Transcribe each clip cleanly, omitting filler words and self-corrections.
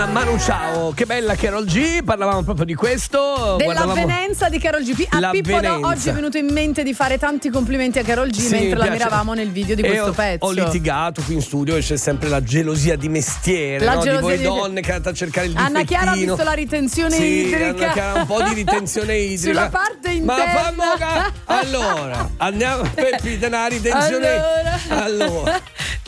Manu ciao, che bella Karol G, parlavamo proprio di questo. Dell'avvenenza di Karol G. A Pippo oggi è venuto in mente di fare tanti complimenti a Karol G mentre la miravamo nel video di questo pezzo. Ho litigato qui in studio e c'è sempre la gelosia di mestiere, la no? gelosia di voi di donne che andate a cercare il difettino. Anna Chiara ha visto la ritenzione idrica. Anna Chiara un po' di ritenzione idrica. Sulla parte interna. Ma allora, andiamo per una ritenzione. Allora.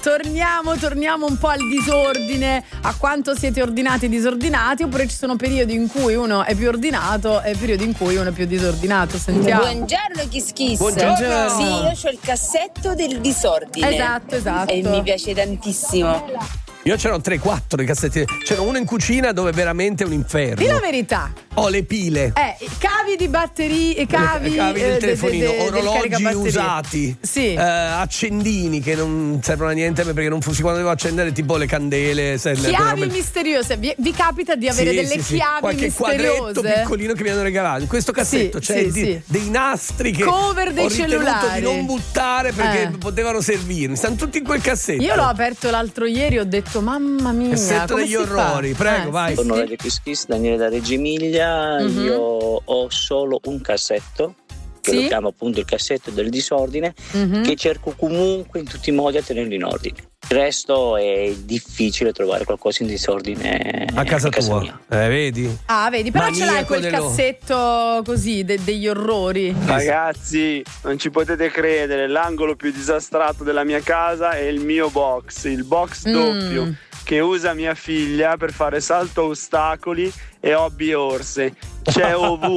Torniamo un po' al disordine, a quanto siete ordinati e disordinati, oppure ci sono periodi in cui uno è più ordinato e periodi in cui uno è più disordinato. Sentiamo. Buongiorno Kiss. Buongiorno. Sì, io ho il cassetto del disordine. Esatto. E mi piace tantissimo. Io c'erano 3-4 di cassetti. C'era uno in cucina dove veramente è un inferno. Dì la verità. Ho le pile. Cavi di batterie, cavi del telefonino, orologi usati. Sì. Accendini che non servono a niente perché non funzionano quando devo accendere tipo le candele. Chiavi misteriose. Vi capita di avere delle chiavi qualche misteriose? Quadretto piccolino che mi hanno regalato. In questo cassetto c'è dei nastri che cover dei ho ritenuto cellulari di non buttare perché potevano servirmi. Stanno tutti in quel cassetto. Io l'ho aperto l'altro ieri e ho detto mamma mia, cassetto degli orrori. Prego, vai. Buongiorno Radio Kiss, Daniele da Reggio Emilia. Io ho solo un cassetto che lo chiamo appunto il cassetto del disordine, che cerco comunque in tutti i modi a tenerlo in ordine. Il resto è difficile trovare qualcosa in disordine a casa tua. Mia. Vedi? Vedi, però ce l'hai quel cassetto così degli orrori. Ragazzi, non ci potete credere, l'angolo più disastrato della mia casa è il mio box, il box doppio che usa mia figlia per fare salto a ostacoli e hobby orse. C'è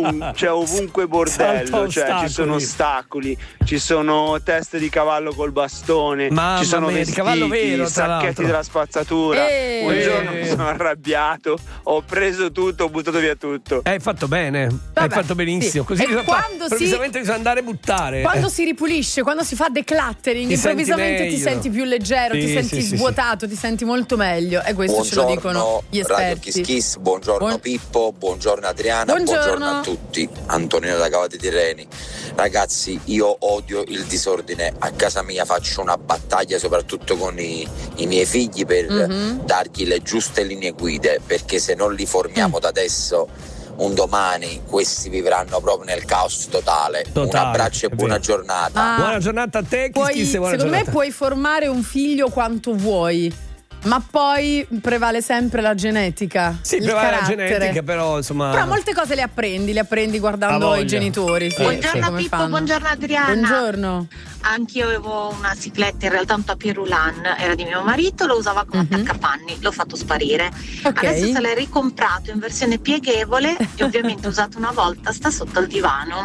ovunque bordello, cioè ci sono ostacoli, ci sono teste di cavallo col bastone, ci sono vestiti, cavallo vero, sacchetti della spazzatura. Un giorno mi sono arrabbiato, ho preso tutto, ho buttato via tutto. Hai fatto bene, hai fatto benissimo. Così improvvisamente bisogna andare a buttare. Quando si ripulisce, quando si fa decluttering, improvvisamente ti senti più leggero, ti senti svuotato, ti senti molto meglio. E questo ce lo dicono gli esperti. Radio Kiss, buongiorno Pippo, buongiorno Adriana. Buongiorno a tutti, Antonino da Cava di Tirreni. Ragazzi, io odio il disordine. A casa mia faccio una battaglia soprattutto con i miei figli per dargli le giuste linee guida, perché se non li formiamo da adesso, un domani questi vivranno proprio nel caos totale. Un abbraccio e buona giornata. Buona giornata a te. Secondo me puoi formare un figlio quanto vuoi, ma poi prevale sempre la genetica. Sì, prevale la genetica, però insomma. Però molte cose le apprendi guardando i genitori. Buongiorno Pippo, buongiorno Adriana. Buongiorno. Anch'io avevo una cicletta, in realtà un tapirulan, era di mio marito, lo usava come attaccapanni, l'ho fatto sparire. Adesso se l'hai ricomprato in versione pieghevole e ovviamente usato una volta, sta sotto al divano.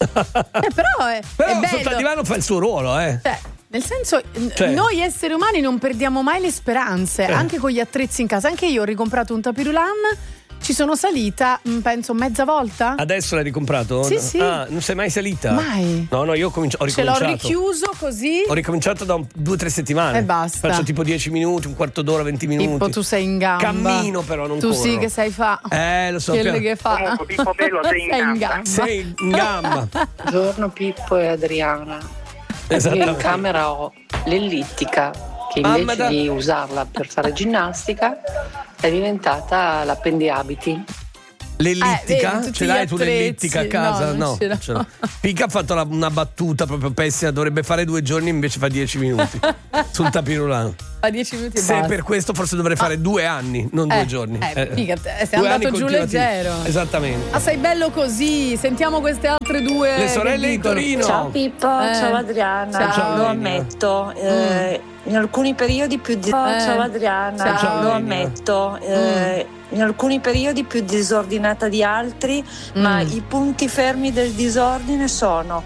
Però è bello. Sotto al divano fa il suo ruolo, Nel senso, noi esseri umani non perdiamo mai le speranze, anche con gli attrezzi in casa. Anche io ho ricomprato un tapirulan, ci sono salita, penso mezza volta. Adesso l'hai ricomprato? Sì. Non sei mai salita? Mai. No, io ho ricominciato. Ce l'ho richiuso così. Ho ricominciato da 2-3 settimane. E basta. Faccio tipo 10 minuti, un quarto d'ora, 20 minuti. Pippo, tu sei in gamba. Cammino però, non corro. Tu sì che sai fa. Lo so. Quello che fa. Pippo Bello, sei in gamba. Sei in gamba. Buongiorno Pippo e Adriana. Io in camera ho l'ellittica che invece di usarla per fare ginnastica è diventata l'appendiabiti. L'ellittica? Vedi, Ce l'hai tu l'ellittica a casa? No. Pica ha fatto una battuta proprio pessima, dovrebbe fare 2 giorni invece fa 10 minuti sul tapirulan. Fa 10 minuti e Se basta. per questo forse dovrei fare 2 anni, non 2 giorni. Figa, sei andato giù leggero. Esattamente. Sei bello così. Sentiamo queste altre 2. Le sorelle di Torino. Ciao Pippo, ciao Adriana. Ciao. Lo ammetto. In alcuni periodi più ciao Adriana, ciao. lo ammetto. In alcuni periodi più disordinata di altri, ma i punti fermi del disordine sono